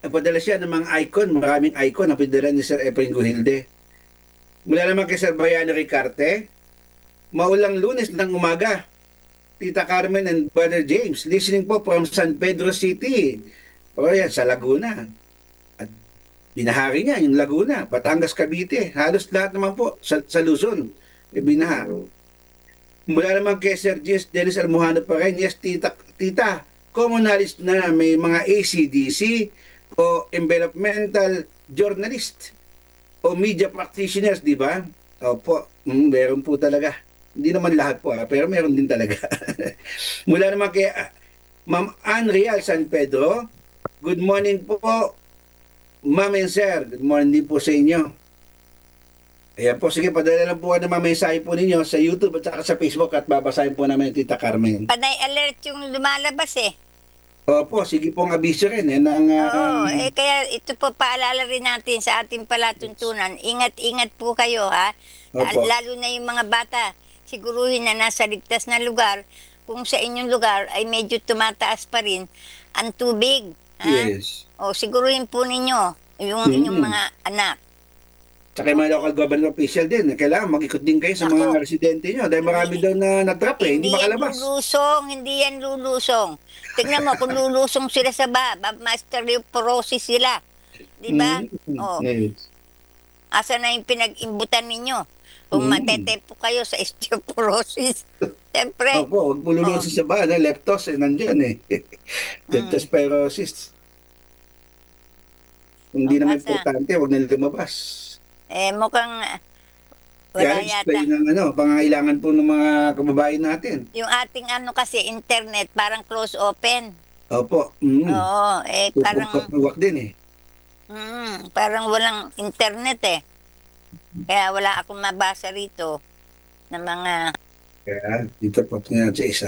nagpadala siya ng mga icon, maraming icon ang pinadala ni Sir Efrain Guhilde. Mula naman kay Sir Bayani Ricarte, maulang Lunes ng umaga, Tita Carmen and Brother James, listening po from San Pedro City. O yan, sa Laguna. At binahari niya yung Laguna, Batangas, Cavite. Halos lahat naman po sa Luzon. Binaha. Mula naman kay Sir Dennis Almohano pa rin, yes, tita, common knowledge na may mga ACDC o environmental journalist o media practitioners, di ba? Opo, meron po talaga. Hindi naman lahat po, pero meron din talaga. Mula naman kay Ma'am Ann Real San Pedro, good morning po, Ma'am and Sir. Good morning din po sa inyo. Ayan po, sige, padala lang po ng mga mensahe po ninyo sa YouTube at saka sa Facebook at babasahin po namin yung Tita Carmen. Panay alert yung lumalabas eh. Opo, sige pong abiso rin. Oo, kaya ito po paalala rin natin sa ating palatuntunan. Ingat-ingat po kayo ha. Opo. Lalo na yung mga bata. Siguruhin na nasa ligtas na lugar. Kung sa inyong lugar ay medyo tumataas pa rin ang tubig. Ha? Yes. O siguruhin po ninyo yung inyong mga anak. Tsaka yung mga local government official din, kailangan mag-ikot din kayo sa mga Ako. residente nyo dahil marami daw na natrap hindi yan makalabas. lulusong, hindi yan lulusong. Tingnan mo, kung lulusong sila sa osteoporosis sila. Di ba? Oh, Yes. asa na yung pinag-imbutan ninyo? Kung matetepo kayo sa osteoporosis. Siyempre, Opo, huwag mo lulusin sa ba, leptos, nandiyan eh. Leptospirosis. Hindi naman basta. importante, huwag na lumabas. mukhang wala Kaya yata. explain ng pangangailangan po ng mga kababayan natin. Yung ating kasi, internet, parang close open. Opo. Oo, parang, Huwag din eh. parang walang internet eh. Kaya wala akong mabasa rito ng mga, Kaya dito po tingnan sa isa.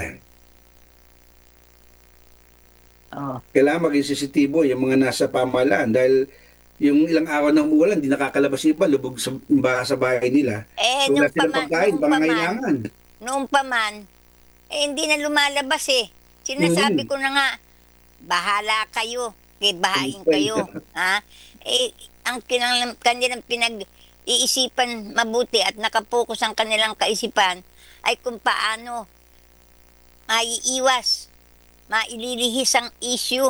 Kailangan maging sensitibo yung mga nasa pamahalaan dahil yung ilang araw na umuulan, hindi nakakalabas yung iba, lubog sa bahay nila. So, wala silang pagkain, pangangailangan. noong pa man, hindi na lumalabas eh. Sinasabi ko na nga, bahala kayo, bahain kayo. Ha? Ang kanilang pinag-iisipan mabuti at nakapokus ang kanilang kaisipan ay kung paano maiiwas, maililihis ang issue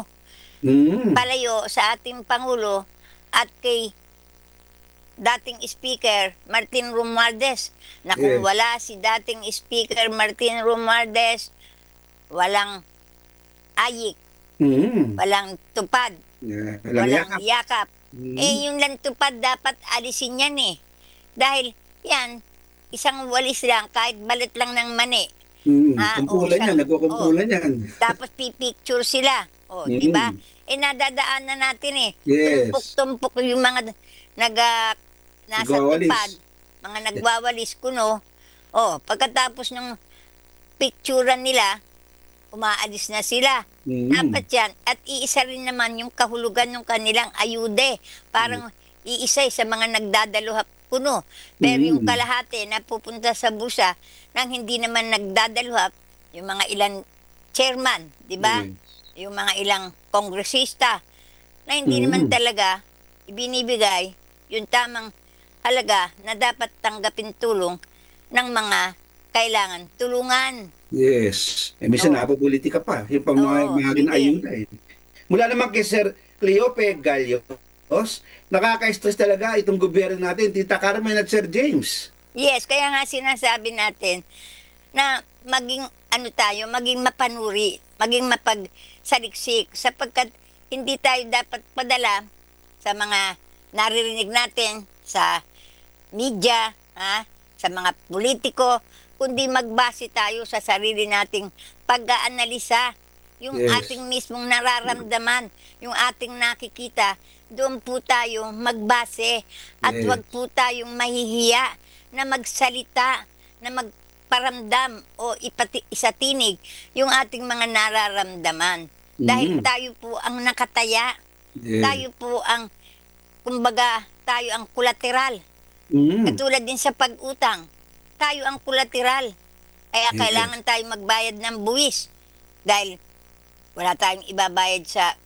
palayo sa ating Pangulo at kay dating Speaker Martin Romualdez na kung wala si dating Speaker Martin Romualdez, walang ayik, walang tupad, walang yakap. Yung lang tupad dapat alisin yan eh. Dahil yan, isang walis lang, kahit balat lang ng mani. Kumpulan yan, nagkukumpulan yan. Tapos pipicture sila. Di ba? Nadadaan na natin eh. Yes. Tumpok-tumpok yung mga nasa tupad, mga nagwawalis kuno. Pagkatapos ng picturean nila, umaalis na sila. Dapat yan. At iisa rin naman yung kahulugan ng kanilang ayude. Parang iisa sa mga nagdadaluhap kuno. Pero yung kalahati na pupunta sa busa nang hindi naman nagdadaluhap, yung mga ilang chairman, di ba? Yung mga ilang kongresista na hindi naman talaga ibinibigay yung tamang halaga na dapat tanggapin tulong ng mga kailangan tulungan. Yes. Minsan napopolitika pa. Yung pang mga ayuda eh. Mula naman kay Sir Cleope Gallos, nakaka-stress talaga itong gobyerno natin, Tita Carmen at Sir James. Yes, kaya nga sinasabi natin na maging maging mapanuri, maging mapagsaliksik sapagkat hindi tayo dapat padala sa mga naririnig natin sa media, sa mga politiko, kundi magbase tayo sa sarili nating pag-aanalisa, yung ating mismong nararamdaman, yung ating nakikita, doon po tayo magbase at wag po tayong mahihiya na magsalita, na magparamdam o isatinig yung ating mga nararamdaman. Dahil tayo po ang nakataya, tayo po ang, kumbaga, tayo ang kulateral. Katulad din sa pag-utang, tayo ang kulateral. Kaya kailangan tayo magbayad ng buwis dahil wala tayong ibabayad sa